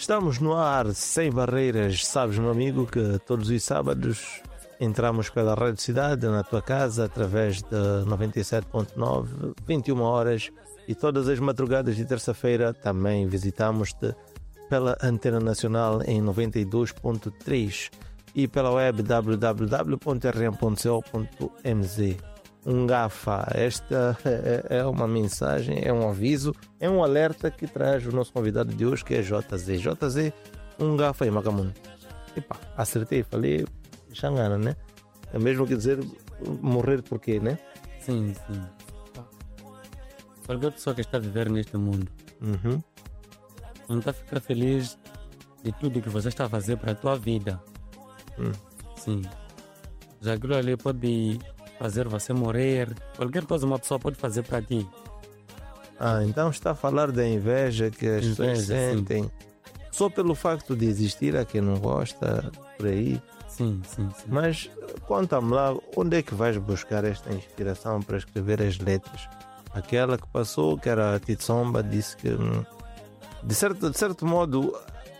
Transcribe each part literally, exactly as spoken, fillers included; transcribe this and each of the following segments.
Estamos no ar, sem barreiras. Sabes, meu amigo, que todos os sábados entramos pela Rádio Cidade na tua casa através de noventa e sete ponto nove, vinte e uma horas, e todas as madrugadas de terça-feira também visitamos-te pela Antena Nacional em noventa e dois ponto três e pela web w w w ponto r m ponto co ponto m z. Um gafa, esta é uma mensagem, é um aviso, é um alerta que traz o nosso convidado de hoje, que é J Z. J Z, um gafa e Macamundo. Epá, acertei, falei, xangana, né? É mesmo que dizer morrer por quê, né? Sim, sim. Qualquer pessoa que está a viver neste mundo, Uhum. não está a ficar feliz de tudo que você está a fazer para a tua vida. Hum. Sim. Já aquilo ali pode fazer você morrer. Qualquer coisa uma pessoa pode fazer para ti. Ah, então está a falar da inveja que as pessoas Inveja, sim. sentem só pelo facto de existir, a quem não gosta, por aí. Sim, sim, sim. Mas conta-me lá, onde é que vais buscar esta inspiração para escrever as letras? Aquela que passou, que era a Titsomba, disse que hum, de certo, de certo modo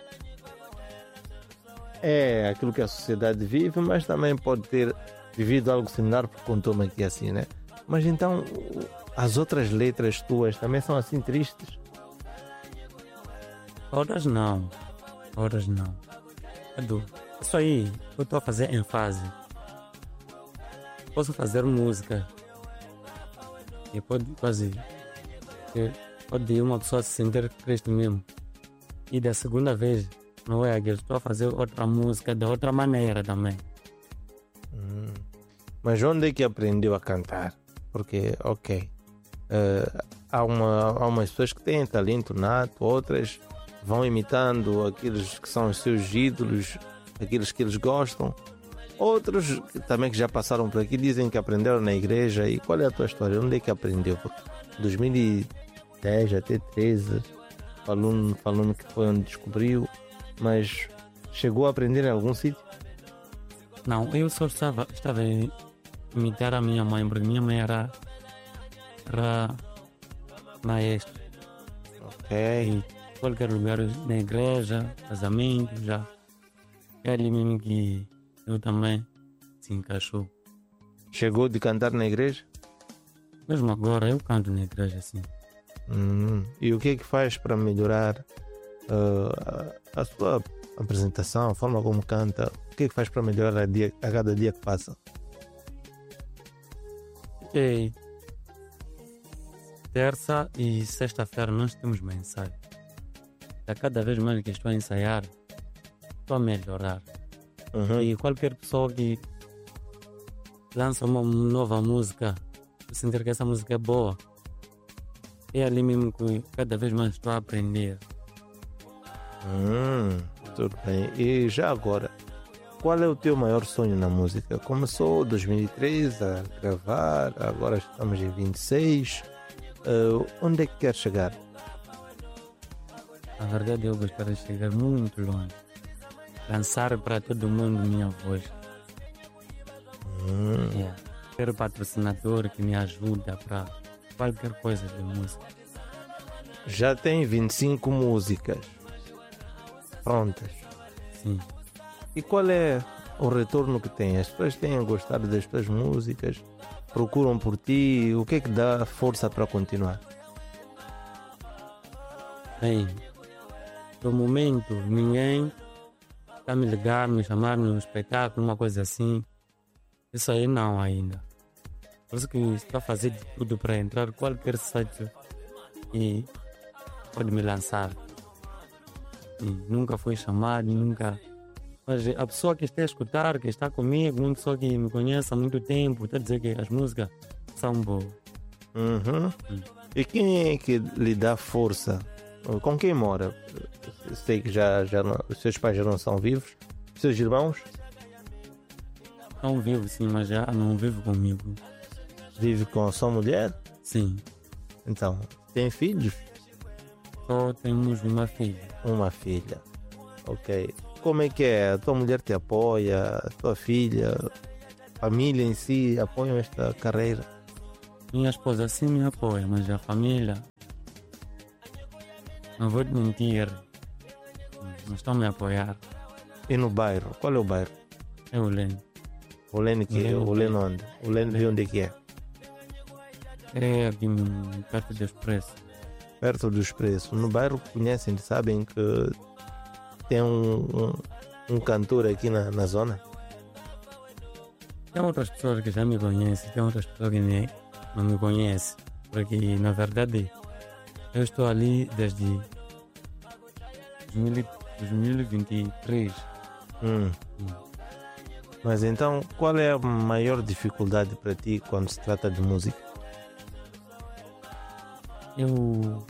é aquilo que a sociedade vive, mas também pode ter vivido algo similar, porque contou-me aqui assim, né? Mas então as outras letras tuas também são assim tristes? Horas não. Horas não. Edu, isso aí eu estou a fazer em fase. Posso fazer música e pode quase que pode uma pessoa se sentir triste mesmo. E da segunda vez não é aquilo, estou a fazer outra música de outra maneira também. Hum. Mas onde é que aprendeu a cantar? Porque, ok, uh, há, uma, há umas pessoas que têm talento nato, outras vão imitando aqueles que são os seus ídolos, aqueles que eles gostam. Outros que, também que já passaram por aqui, dizem que aprenderam na igreja. E qual é a tua história? Onde é que aprendeu? dois mil e dez até treze, falou-me falou que foi onde descobriu, mas chegou a aprender em algum sítio? Não, eu só estava, estava a imitar a minha mãe, porque minha mãe era, era maestra. Ok. Em qualquer lugar, na igreja, casamento, já. É ali mesmo que eu também se encaixou. Chegou de cantar na igreja? Mesmo agora eu canto na igreja, assim. Hum. E o que é que faz para melhorar uh, a, a sua apresentação, a forma como canta? O que é que faz para melhorar a, dia, a cada dia que passa? E terça e sexta-feira nós temos uma ensaio. A cada vez mais que estou a ensaiar, estou a melhorar. Uhum. E qualquer pessoa que lança uma nova música, eu sentir que essa música é boa, é ali mesmo que cada vez mais estou a aprender. Hum, tudo bem. E já agora, qual é o teu maior sonho na música? Começou em dois mil e treze a gravar, agora estamos em vinte e seis. Uh, onde é que quer chegar? Na verdade eu gostaria de chegar muito longe. Lançar para todo mundo minha voz. Hum. Yeah. Ter patrocinador que me ajuda para qualquer coisa de música. Já tem vinte e cinco músicas prontas. Sim. E qual é o retorno que tem? As pessoas têm gostado das tuas músicas? Procuram por ti? O que é que dá força para continuar? Bem, no momento ninguém está me ligar, me chamar no espetáculo, uma coisa assim. Isso aí não ainda. Por isso que estou a fazer de tudo para entrar qualquer site e pode me lançar. E nunca fui chamado, nunca. Mas a pessoa que está a escutar, que está comigo, uma pessoa que me conhece há muito tempo, está a dizer que as músicas são boas. Uhum. Hum. E quem é que lhe dá força? Com quem mora? Sei que já, já não, os seus pais já não são vivos. Os seus irmãos? Não vivo sim, mas já não vivo comigo. Vive com a sua mulher? Sim. Então, tem filhos? Só temos uma filha. Uma filha. Ok. Como é que é? A tua mulher te apoia? A tua filha? A família em si apoiam esta carreira? Minha esposa sim me apoia, mas a família... Não vou te mentir. Mas estão-me a apoiar. E no bairro? Qual é o bairro? É o Lene. O Lene que é? Lene. O Lene onde? O Lene de onde é que é? É aqui hum, perto do Expresso. Perto do Expresso. No bairro conhecem, sabem que tem um, um, um cantor aqui na, na zona? Tem outras pessoas que já me conhecem, tem outras pessoas que me, não me conhecem. Porque, na verdade, eu estou ali desde dois mil e vinte e três. Hum. Hum. Mas então, qual é a maior dificuldade para ti quando se trata de música? Eu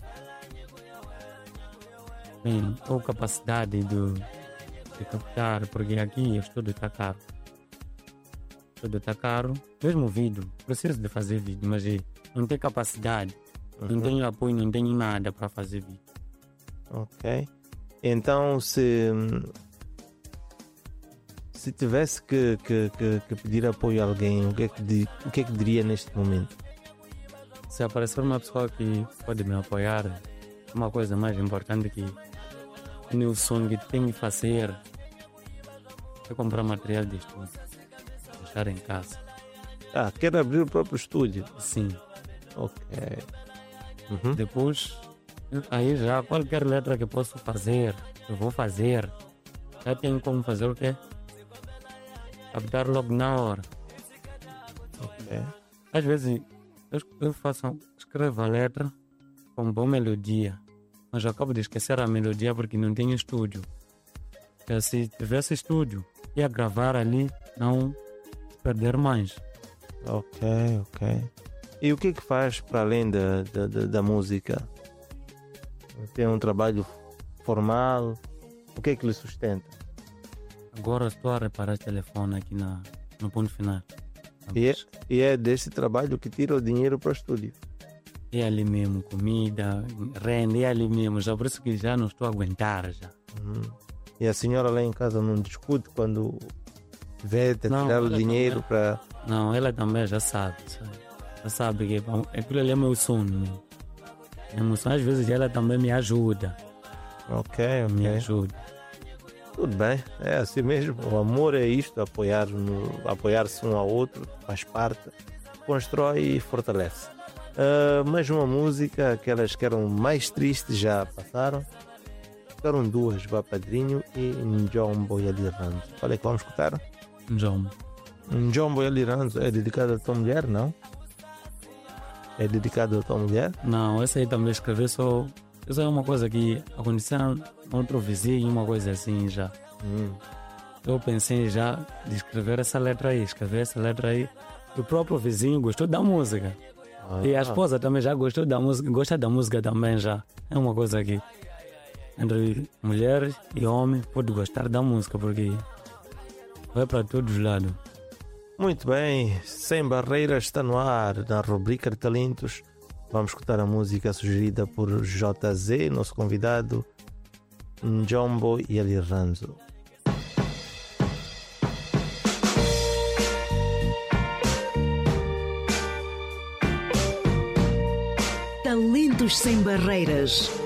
bem, tenho capacidade de, de captar, porque aqui eu estudo está caro. Estudo está caro, mesmo vídeo, preciso de fazer vídeo, mas eu não tenho capacidade, Uhum. não tenho apoio, não tenho nada para fazer vídeo. Ok. Então, se se tivesse que, que, que, que pedir apoio a alguém, o que, é que, di- o que é que diria neste momento? Se aparecer uma pessoa que pode me apoiar, uma coisa mais importante que o meu sonho que tenho que fazer é comprar material de estudo, deixar em casa. Ah, quer abrir o próprio estúdio? Sim. Ok. Uhum. Depois, aí já qualquer letra que posso fazer, eu vou fazer. Já tenho como fazer o quê? Captar logo na hora. Ok. Às vezes eu, eu faço, escrevo a letra com boa melodia, mas eu acabo de esquecer a melodia porque não tenho estúdio. Porque se tivesse estúdio, ia gravar ali, não perder mais. Ok, ok. E o que é que faz para além da, da, da, da música? Tem um trabalho formal? O que é que lhe sustenta? Agora estou a reparar o telefone aqui na, no ponto final. E é, e é desse trabalho que tira o dinheiro para o estúdio. É ali mesmo, comida, renda, é ali mesmo. Já por isso que já não estou a aguentar já. Uhum. E a senhora lá em casa não discute quando vê te Não, tirar o ela dinheiro também. para... Não, ela também já sabe. sabe? Já sabe que bom, aquilo ali é meu sonho. Meu. É meu sonho. Às vezes ela também me ajuda. Ok, Me ok. ajuda. Tudo bem, é assim mesmo. O amor é isto, apoiar no, apoiar-se um ao outro, faz parte, constrói e fortalece. Ah, mais uma música, aquelas que eram mais tristes já passaram. Ficaram duas, Vá Padrinho e Njombo e Aliranzo. Qual é que vamos escutar? João. Njombo e Aliranzo é dedicado à tua mulher, não? É dedicado à tua mulher? Não, essa aí também escrevi só. Isso é uma coisa que aconteceu com outro vizinho, uma coisa assim já. Hum. Eu pensei já de escrever essa letra aí, escrever essa letra aí. O próprio vizinho gostou da música. Ah, E a esposa também já gostou da música, gosta da música também já. É uma coisa que entre mulher e homem pode gostar da música porque vai para todos os lados. Muito bem, Sem Barreiras está no ar na rubrica de talentos. Vamos escutar a música sugerida por J Z, nosso convidado, Njombo e Aliranzo. Talentos Sem Barreiras.